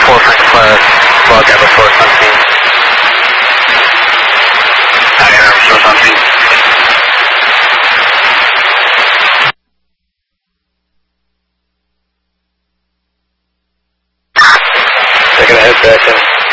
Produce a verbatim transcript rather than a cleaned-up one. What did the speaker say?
four Frank Flat, log ever source on scene. Howdy, ever source on scene. Taking a head back in.